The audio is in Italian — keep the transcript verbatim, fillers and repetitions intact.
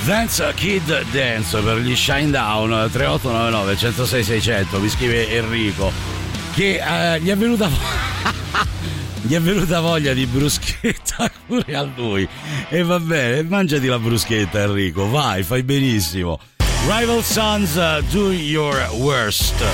Dance Kid Dance per gli Shine Down. Tre otto nove nove uno zero sei sei zero zero. Mi scrive Enrico che eh, gli è venuta gli è venuta voglia di bruschetta pure a lui. E va bene, mangiati la bruschetta Enrico, vai, fai benissimo. Rival Sons, uh, do your worst.